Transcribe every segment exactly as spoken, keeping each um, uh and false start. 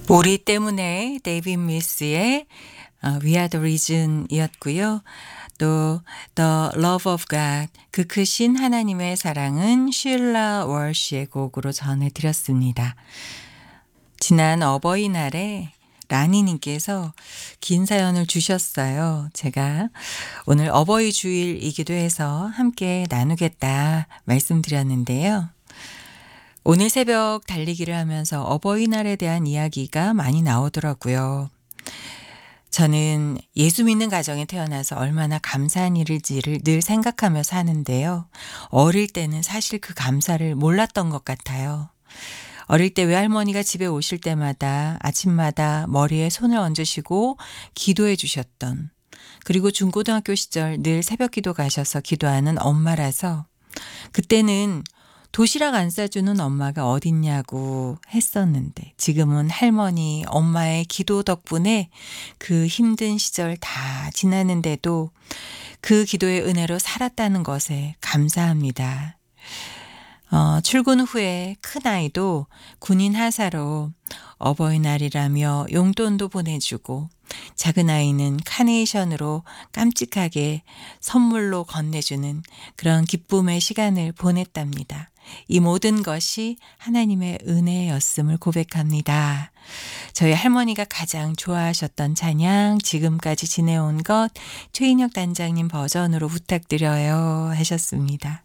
우리 때문에 데이빗 밀스의 어 We Are the Reason 이었고요. 또 The Love of God 그 크신 하나님의 사랑은 쉴라 월시의 곡으로 전해 드렸습니다. 지난 어버이날에 라니 님께서 긴 사연을 주셨어요. 제가 오늘 어버이 주일이기도 해서 함께 나누겠다 말씀드렸는데요. 오늘 새벽 달리기를 하면서 어버이날에 대한 이야기가 많이 나오더라고요. 저는 예수 믿는 가정에 태어나서 얼마나 감사한 일일지를 늘 생각하며 사는데요. 어릴 때는 사실 그 감사를 몰랐던 것 같아요. 어릴 때 외할머니가 집에 오실 때마다 아침마다 머리에 손을 얹으시고 기도해 주셨던, 그리고 중고등학교 시절 늘 새벽 기도 가셔서 기도하는 엄마라서 그때는 도시락 안 싸주는 엄마가 어딨냐고 했었는데, 지금은 할머니, 엄마의 기도 덕분에 그 힘든 시절 다 지나는데도 그 기도의 은혜로 살았다는 것에 감사합니다. 어, 출근 후에 큰아이도 군인 하사로 어버이날이라며 용돈도 보내주고, 작은아이는 카네이션으로 깜찍하게 선물로 건네주는 그런 기쁨의 시간을 보냈답니다. 이 모든 것이 하나님의 은혜였음을 고백합니다. 저희 할머니가 가장 좋아하셨던 찬양, 지금까지 지내온 것, 최인혁 단장님 버전으로 부탁드려요 하셨습니다.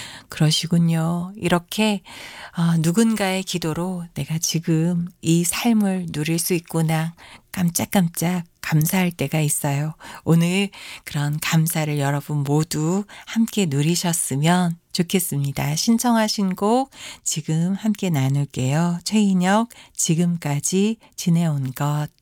그러시군요. 이렇게 어, 누군가의 기도로 내가 지금 이 삶을 누릴 수 있구나 깜짝깜짝 감사할 때가 있어요. 오늘 그런 감사를 여러분 모두 함께 누리셨으면 좋겠습니다. 신청하신 곡 지금 함께 나눌게요. 최인혁 지금까지 지내온 것.